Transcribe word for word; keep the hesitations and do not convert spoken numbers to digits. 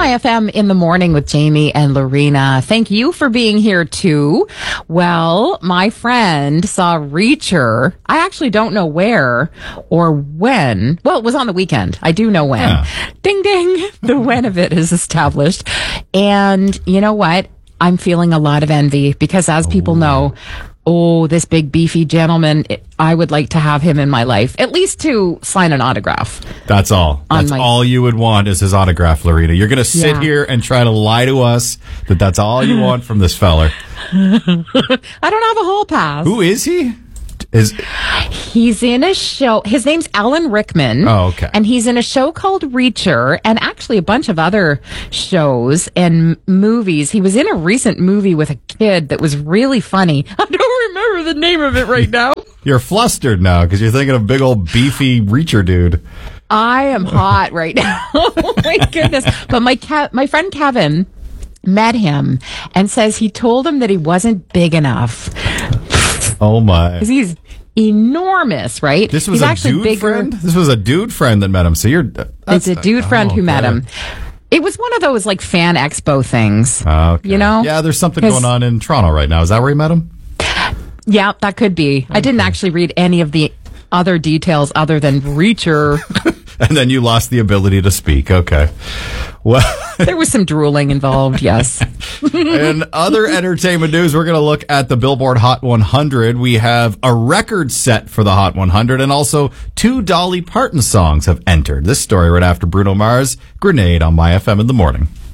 My F M in the morning with Jamie and Lorena. Thank you for being here too. Well, my friend saw Reacher. I actually don't know where or when. Well, it was on the weekend. I do know when. Yeah. Ding, ding. The when of it is established. And you know what? I'm feeling a lot of envy because as people Ooh. know, oh, this big beefy gentleman, it, I would like to have him in my life, at least to sign an autograph. That's all. That's my... all you would want is his autograph, Lorena. You're going to sit yeah. here and try to lie to us that that's all you want from this feller. I don't have a hall pass. Who is he? Is He's in a show. His name's Alan Rickman. Oh, okay. And he's in a show called Reacher and actually a bunch of other shows and movies. He was in a recent movie with a kid that was really funny. I don't remember the name of it right now. You're flustered now because you're thinking of big old beefy Reacher dude. I am hot right now. Oh, my goodness. But my Ke- my friend Kevin met him and says he told him that he wasn't big enough. Oh my! Because he's enormous, right? This was he's a actually dude bigger. friend. This was a dude friend that met him. So you're. It's a dude friend oh, who okay. met him. It was one of those like fan expo things. Okay. You know? Yeah, there's something going on in Toronto right now. Is that where you met him? Yeah, that could be. Okay. I didn't actually read any of the other details other than Reacher. And then you lost the ability to speak. Okay. Well, there was some drooling involved, yes. In other entertainment news, we're going to look at the Billboard Hot one hundred. We have a record set for the Hot one hundred, and also two Dolly Parton songs have entered. This story right after Bruno Mars, Grenade on My F M in the morning.